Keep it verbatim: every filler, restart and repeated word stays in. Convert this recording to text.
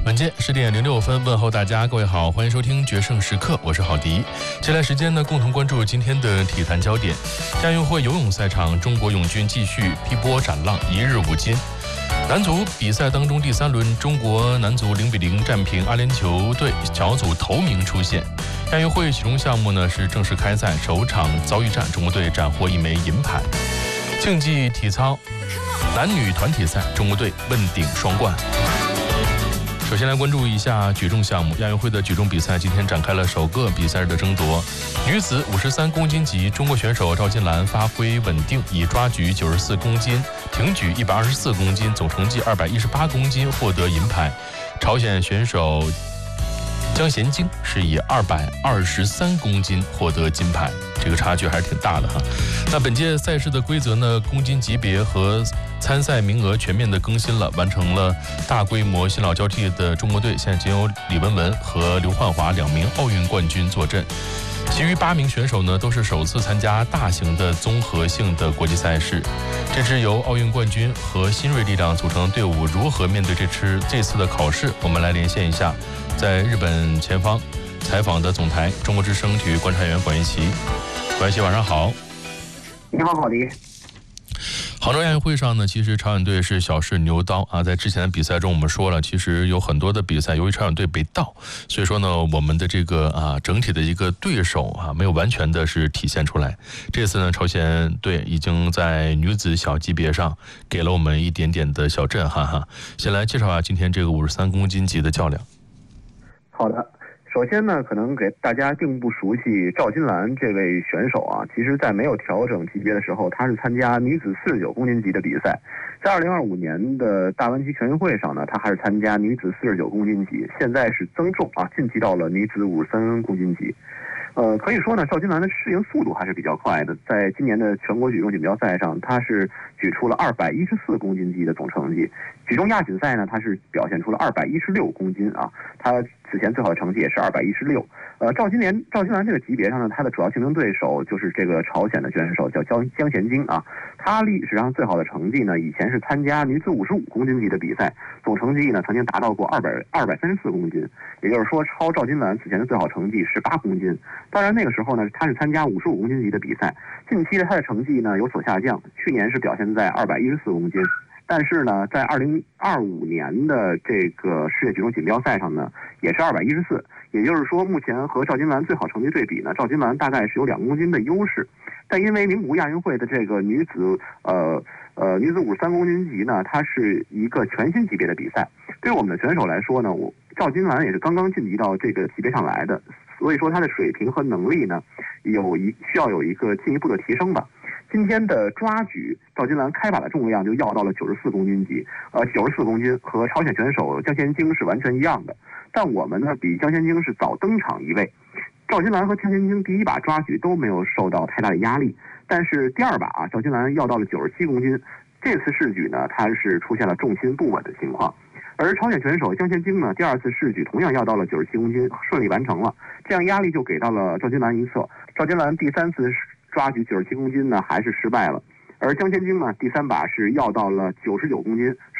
晚间十点零六分，问候大家，各位好，欢迎收听决胜时刻，我是郝迪。接下来时间呢，共同关注今天的体坛焦点。亚运会游泳赛场，中国泳军继续劈波斩浪，一日五金。男足比赛当中第三轮，中国男足零比零战平阿联酋队，小组头名出现。亚运会启动项目呢是正式开赛，首场遭遇战，中国队斩获一枚银牌。竞技体操男女团体赛，中国队问鼎双冠。首先来关注一下举重项目，亚运会的举重比赛今天展开了首个比赛日的争夺。女子五十三公斤级，中国选手赵金兰发挥稳定，以抓举九十四公斤、挺举一百二十四公斤，总成绩二百一十八公斤获得银牌。朝鲜选手姜贤晶是以二百二十三公斤获得金牌，这个差距还是挺大的哈。那本届赛事的规则呢，公斤级别和参赛名额全面的更新了，完成了大规模新老交替的中国队现在仅有李雯雯和刘焕华两名奥运冠军坐镇。其余八名选手呢，都是首次参加大型的综合性的国际赛事。这支由奥运冠军和新锐力量组成的队伍如何面对这次这次的考试？我们来连线一下，在日本前方采访的总台中国之声体育观察员管玉琪。管玉琪，晚上好。 你好，郝迪。 杭州亚运会上呢，其实朝鲜队是小试牛刀啊。在之前的比赛中，我们说了，其实有很多的比赛，由于朝鲜队被盗，所以说呢，我们的这个啊整体的一个对手啊，没有完全的是体现出来。这次呢，朝鲜队已经在女子小级别上给了我们一点点的小震撼哈。先来介绍一下今天这个五十三公斤级的较量。 好的。首先呢，可能给大家并不熟悉赵金兰这位选手啊，其实在没有调整级别的时候，她是参加女子四十九公斤级的比赛。在二零二五年的大湾区全运会上呢，她还是参加女子四十九公斤级，现在是增重啊，晋级到了女子五十三公斤级。呃，可以说呢，赵金兰的适应速度还是比较快的。在今年的全国举重锦标赛上，她是举出了二百一十四公斤级的总成绩。举重亚锦赛呢，她是表现出了二百一十六公斤啊，她此前最好的成绩也是二百一十六。呃，赵金莲、赵金兰这个级别上呢，她的主要竞争对手就是这个朝鲜的选手叫姜姜贤晶啊。她历史上最好的成绩呢，以前是参加女子五十五公斤级的比赛，总成绩呢曾经达到过二百二百三十四公斤，也就是说超赵金兰此前的最好成绩十八公斤。当然那个时候呢，她是参加五十五公斤级的比赛，近期的她的成绩呢有所下降，去年是表现在二百一十四公斤。但是呢，在二零二五年的这个世界举重锦标赛上呢，也是二百一十四，也就是说，目前和赵金兰最好成绩对比呢，赵金兰大概是有两公斤的优势。但因为名古屋亚运会的这个女子呃呃女子五十三公斤级呢，它是一个全新级别的比赛，对于我们的选手来说呢，我赵金兰也是刚刚晋级到这个级别上来的，所以说她的水平和能力呢，有一需要有一个进一步的提升吧。今天的抓举，赵金兰开把的重量就要到了九十四公斤级，呃，九十四公斤和朝鲜选手姜贤晶是完全一样的。但我们呢，比姜贤晶是早登场一位。赵金兰和姜贤晶第一把抓举都没有受到太大的压力，但是第二把啊，赵金兰要到了九十七公斤。这次试举呢，她是出现了重心不稳的情况。而朝鲜选手姜贤晶呢，第二次试举同样要到了九十七公斤，顺利完成了，这样压力就给到了赵金兰一侧。赵金兰第三次抓举九十七公斤呢，还是失败了，而姜贤晶呢，第三把是要到了九十九公斤。